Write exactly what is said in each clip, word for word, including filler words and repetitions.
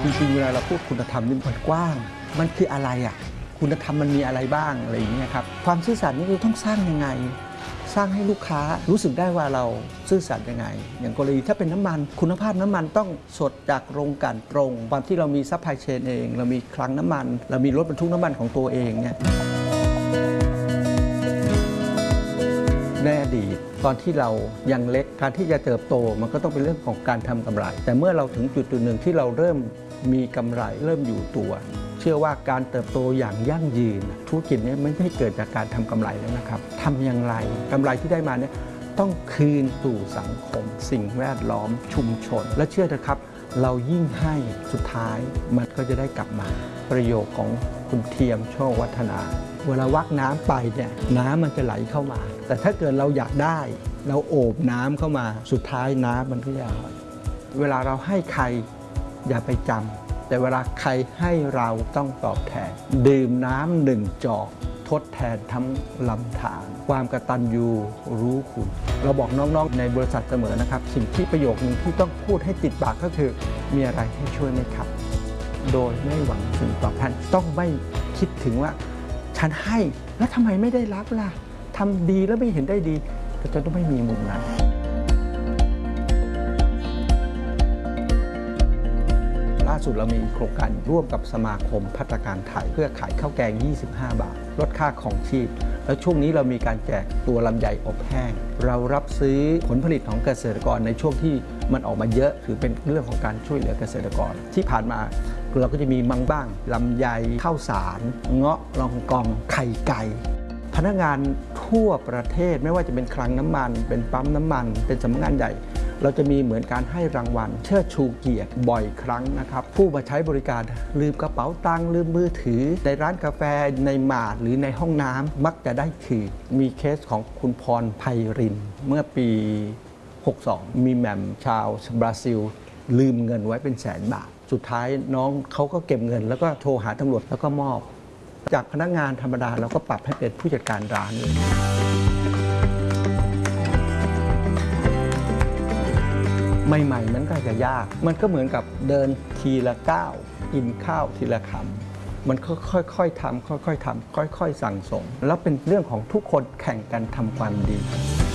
จริงๆเวลาเราพูดคุณธรรมนี่มันกว้างมันคืออะไรอ่ะคุณธรรมมันมีอะไรบ้างอะไรอย่างเงี้ยครับความซื่อสัตย์นี่เราต้องสร้างยังไงสร้างให้ลูกค้ารู้สึกได้ว่าเราซื่อสัตย์ยังไงอย่างกรณีถ้าเป็นน้ำมันคุณภาพน้ำมันต้องสดจากโรงกลั่นตรงความที่เรามีซัพพลายเชนเองเรามีคลังน้ำมันเรามีรถบรรทุกน้ำมันของตัวเองเนี่ยในอดีตตอนที่เรายังเล็กการที่จะเติบโตมันก็ต้องเป็นเรื่องของการทำกำไรแต่เมื่อเราถึงจุดจุดหนึ่งที่เราเริ่มมีกำไรเริ่มอยู่ตัวเชื่อว่าการเติบโตอย่างยั่งยืนธุรกิจนี้ไม่ได้เกิดจากการทำกำไรแล้วนะครับทำอย่างไรกำไรที่ได้มาเนี่ยต้องคืนสู่สังคมสิ่งแวดล้อมชุมชนและเชื่อเถอะครับเรายิ่งให้สุดท้ายมันก็จะได้กลับมาประโยคของคุณเทียมโชควัฒนาเวลาวักน้ำไปเนี่ยน้ำมันจะไหลเข้ามาแต่ถ้าเกิดเราอยากได้เราโอบน้ำเข้ามาสุดท้ายน้ำมันก็จะเวลาเราให้ใครอย่าไปจำแต่เวลาใครให้เราต้องตอบแทนดื่มน้ำหนึ่งจอกทดแทนทั้งลำธารความกตัญญูรู้คุณเราบอกน้องๆในบริษัทเสมอนะครับสิ่งที่ประโยคนึงที่ต้องพูดให้ติดปากก็คือมีอะไรให้ช่วยไหมครับโดยไม่หวังสิ่งตอบแทนต้องไม่คิดถึงว่าฉันให้แล้วทำไมไม่ได้รับล่ะทำดีแล้วไม่เห็นได้ดีก็จะต้องไม่มีมุมนั้นล่าสุดเรามีโครงการร่วมกับสมาคมภัตตาคารไทยเพื่อขายข้าวแกงยี่สิบห้าบาทลดค่าของชีพแล้วช่วงนี้เรามีการแจกตัวลำไยอบแห้งเรารับซื้อผลผลิตของเกษตรกรในช่วงที่มันออกมาเยอะถือเป็นเรื่องของการช่วยเหลือเกษตรกรที่ผ่านมาเราก็จะมีมังบ้างลำไยข้าวสารเงาะลองกองไข่ไก่พนักงานทั่วประเทศไม่ว่าจะเป็นคลังน้ำมันเป็นปั๊มน้ำมันเป็นสำนักงานใหญ่เราจะมีเหมือนการให้รางวัลเชิดชูเกียรติบ่อยครั้งนะครับผู้มาใช้บริการลืมกระเป๋าตังค์ลืมมือถือในร้านกาแฟในมาร์ทหรือในห้องน้ำมักจะได้คืนมีเคสของคุณพรไพรินเมื่อปีหกสองมีแหม่มชาวบราซิลลืมเงินไว้เป็นแสนบาทสุดท้ายน้องเขาก็เก็บเงินแล้วก็โทรหาตำรวจแล้วก็มอบจากพนักงานธรรมดาเราก็ปรับให้เป็นผู้จัดการร้านเลยใหม่ๆนั้นก็จะยากมันก็เหมือนกับเดินทีละก้าวกินข้าวทีละคำมันค่อยๆทำค่อยๆทำค่อยๆสั่งสมแล้วเป็นเรื่องของทุกคนแข่งกันทำความดี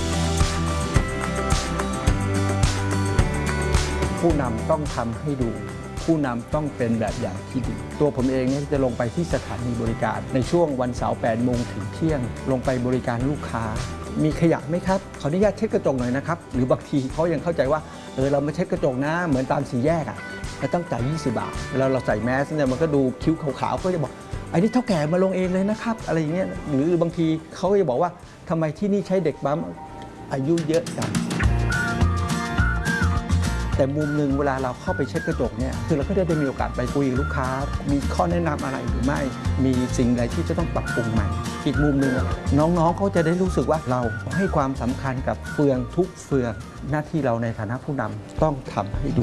ผู้นำต้องทำให้ดูผู้นำต้องเป็นแบบอย่างที่ดีตัวผมเองเนี่ยจะลงไปที่สถานีบริการในช่วงวันเสาร์แปดโมงถึงเที่ยงลงไปบริการลูกค้ามีขยะไหมครับขออนุญาตเช็ดกระจกหน่อยนะครับหรือบางทีเขายังเข้าใจว่าเออเราไม่เช็ดกระจกนะเหมือนตามสี่แยกอ่ะเราต้องจ่ายยี่สิบบาทเวลาเราใส่แมสเนี่ยมันก็ดูคิ้วขาวๆก็จะบอกไอ้นี่เท่าแก่มาลงเองเลยนะครับอะไรอย่างเงี้ยหรือบางทีเขาก็จะบอกว่าทำไมที่นี่ใช้เด็กปั๊มอายุเยอะจังแต่มุมหนึ่งเวลาเราเข้าไปเช็ดกระจกเนี่ยคือเราก็ได้มีโอกาสไปคุยกับลูกค้ามีข้อแนะนำอะไรหรือไม่มีสิ่งใดที่จะต้องปรับปรุงใหม่อีกมุมหนึ่งน้องๆเขาจะได้รู้สึกว่าเราให้ความสำคัญกับเฟืองทุกเฟืองหน้าที่เราในฐานะผู้นำต้องทำให้ดู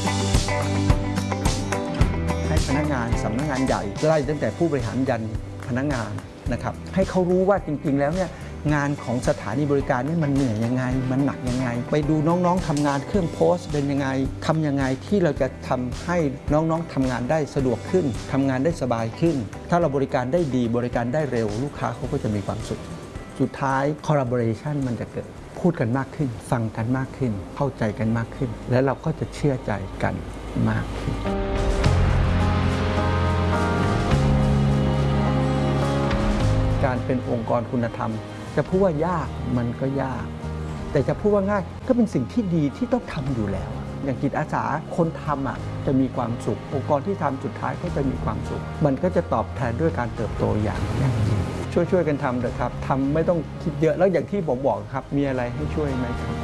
ให้พนักงานสำนักงานใหญ่ไล่ตั้งแต่ผู้บริหารยันพนักงานนะครับให้เขารู้ว่าจริงๆแล้วเนี่ยงานของสถานีบริการนี่มันเหนื่อยยังไงมันหนักยังไงไปดูน้องๆทำงานเครื่องโพสต์เป็นยังไงทำยังไงที่เราจะทำให้น้องๆทำงานได้สะดวกขึ้นทำงานได้สบายขึ้นถ้าเราบริการได้ดีบริการได้เร็วลูกค้าเขาก็จะมีความสุขสุดท้าย collaboration มันจะเกิดพูดกันมากขึ้นฟังกันมากขึ้นเข้าใจกันมากขึ้นและเราก็จะเชื่อใจกันมากขึ้นการเป็นองค์กรคุณธรรมจะพูดว่ายากมันก็ยากแต่จะพูดว่าง่ายก็เป็นสิ่งที่ดีที่ต้องทำอยู่แล้วอย่างจิตอาสาคนทำอ่ะจะมีความสุของค์กรที่ทำสุดท้ายก็จะมีความสุขมันก็จะตอบแทนด้วยการเติบโตอย่างยั่งยืนช่วยๆกันทำเถอะครับทำไม่ต้องคิดเยอะแล้วอย่างที่ผมบอกครับมีอะไรให้ช่วยไหมครับ